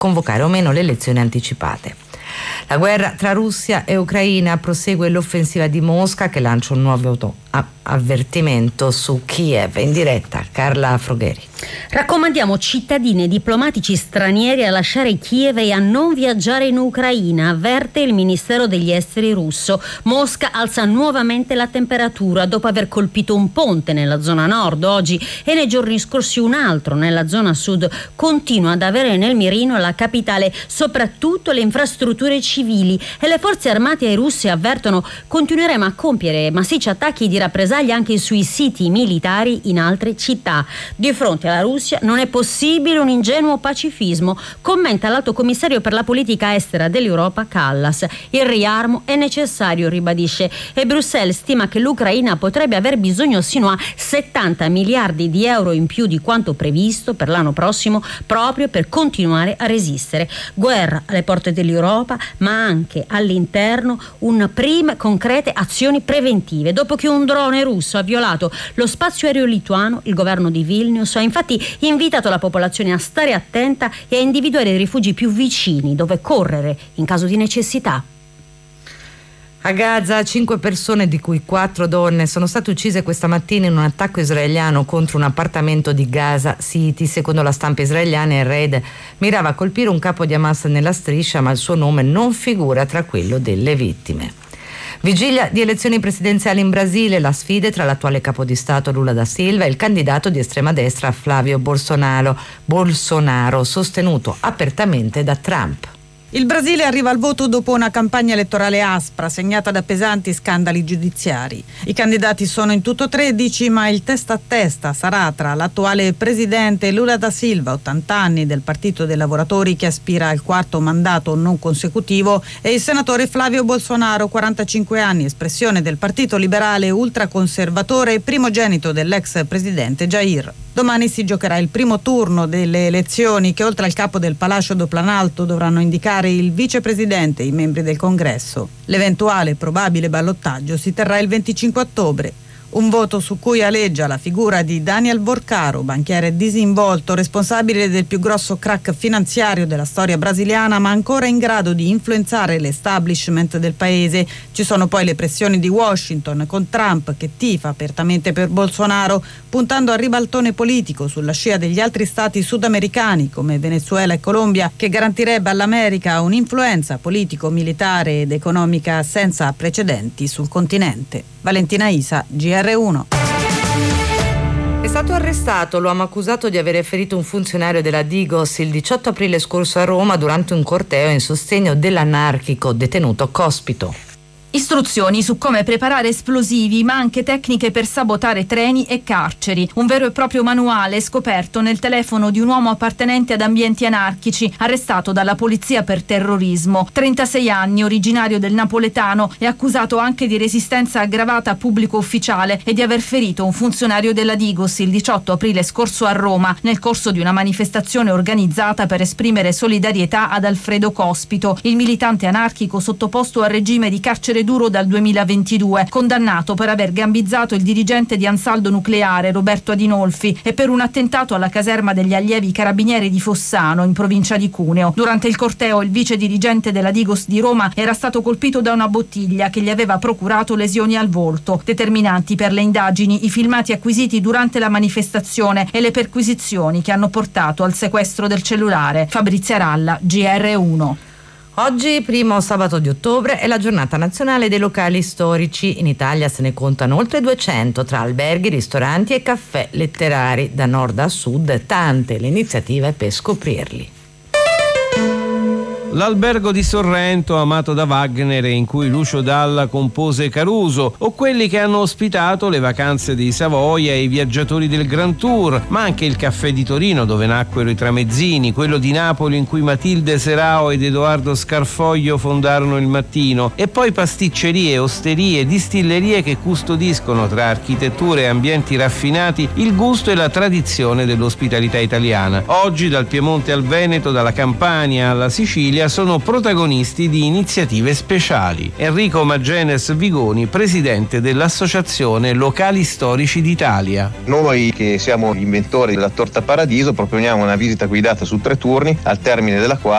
convocare o meno le elezioni anticipate. La guerra tra Russia e Ucraina, prosegue l'offensiva di Mosca che lancia un nuovo avvertimento su Kiev. In diretta Carla Frogheri. Raccomandiamo cittadini e diplomatici stranieri a lasciare Kiev e a non viaggiare in Ucraina, avverte il Ministero degli Esteri russo. Mosca alza nuovamente la temperatura dopo aver colpito un ponte nella zona nord oggi e nei giorni scorsi un altro nella zona sud. Continua ad avere nel mirino la capitale, soprattutto le infrastrutture civili, e le forze armate ai russi avvertono: continueremo a compiere massicci attacchi di rappresaglia anche sui siti militari in altre città. Di fronte alla Russia non è possibile un ingenuo pacifismo, commenta l'alto commissario per la politica estera dell'Europa Kallas. Il riarmo è necessario, ribadisce, e Bruxelles stima che l'Ucraina potrebbe aver bisogno sino a 70 miliardi di euro in più di quanto previsto per l'anno prossimo, proprio per continuare a resistere. Guerra alle porte dell'Europa, ma anche all'interno prime concrete azioni preventive. Dopo che un drone russo ha violato lo spazio aereo lituano, il governo di Vilnius ha infatti invitato la popolazione a stare attenta e a individuare i rifugi più vicini dove correre in caso di necessità. A Gaza 5 persone, di cui 4 donne, sono state uccise questa mattina in un attacco israeliano contro un appartamento di Gaza City. Secondo la stampa israeliana, il raid mirava a colpire un capo di Hamas nella striscia, ma il suo nome non figura tra quello delle vittime. Vigilia di elezioni presidenziali in Brasile, la sfida tra l'attuale capo di Stato Lula da Silva e il candidato di estrema destra Flavio Bolsonaro, sostenuto apertamente da Trump. Il Brasile arriva al voto dopo una campagna elettorale aspra, segnata da pesanti scandali giudiziari. I candidati sono in tutto 13, ma il testa a testa sarà tra l'attuale presidente Lula da Silva, 80 anni, del Partito dei Lavoratori, che aspira al 4º mandato non consecutivo, e il senatore Flavio Bolsonaro, 45 anni, espressione del Partito Liberale ultraconservatore e primogenito dell'ex presidente Jair. Domani si giocherà il primo turno delle elezioni che, oltre al capo del Palácio do Planalto, dovranno indicare il vicepresidente e i membri del Congresso. L'eventuale probabile ballottaggio si terrà il 25 ottobre. Un voto su cui aleggia la figura di Daniel Borcaro, banchiere disinvolto, responsabile del più grosso crack finanziario della storia brasiliana, ma ancora in grado di influenzare l'establishment del paese. Ci sono poi le pressioni di Washington, con Trump che tifa apertamente per Bolsonaro, puntando al ribaltone politico sulla scia degli altri stati sudamericani come Venezuela e Colombia, che garantirebbe all'America un'influenza politico-militare ed economica senza precedenti sul continente. Valentina Isa, GR1. È stato arrestato l'uomo accusato di aver ferito un funzionario della Digos il 18 aprile scorso a Roma durante un corteo in sostegno dell'anarchico detenuto Cospito. Istruzioni su come preparare esplosivi, ma anche tecniche per sabotare treni e carceri. Un vero e proprio manuale scoperto nel telefono di un uomo appartenente ad ambienti anarchici, arrestato dalla polizia per terrorismo. 36 anni, originario del napoletano, è accusato anche di resistenza aggravata a pubblico ufficiale e di aver ferito un funzionario della Digos il 18 aprile scorso a Roma, nel corso di una manifestazione organizzata per esprimere solidarietà ad Alfredo Cospito, il militante anarchico sottoposto al regime di carcere duro dal 2022, condannato per aver gambizzato il dirigente di Ansaldo Nucleare Roberto Adinolfi e per un attentato alla caserma degli allievi carabinieri di Fossano, in provincia di Cuneo. Durante il corteo il vice dirigente della Digos di Roma era stato colpito da una bottiglia che gli aveva procurato lesioni al volto. Determinanti per le indagini i filmati acquisiti durante la manifestazione e le perquisizioni che hanno portato al sequestro del cellulare. Fabrizia Ralla, GR1. Oggi, primo sabato di ottobre, è la giornata nazionale dei locali storici. In Italia se ne contano oltre 200 tra alberghi, ristoranti e caffè letterari. Da nord a sud, tante le iniziative per scoprirli. L'albergo di Sorrento, amato da Wagner e in cui Lucio Dalla compose Caruso, o quelli che hanno ospitato le vacanze dei Savoia e i viaggiatori del Grand Tour, ma anche il caffè di Torino dove nacquero i tramezzini, quello di Napoli in cui Matilde Serao ed Edoardo Scarfoglio fondarono il Mattino, e poi pasticcerie, osterie, distillerie che custodiscono tra architetture e ambienti raffinati il gusto e la tradizione dell'ospitalità italiana. Oggi dal Piemonte al Veneto, dalla Campania alla Sicilia sono protagonisti di iniziative speciali. Enrico Magenes Vigoni, presidente dell'Associazione Locali Storici d'Italia. Noi che siamo gli inventori della torta Paradiso proponiamo una visita guidata su 3 turni, al termine della quale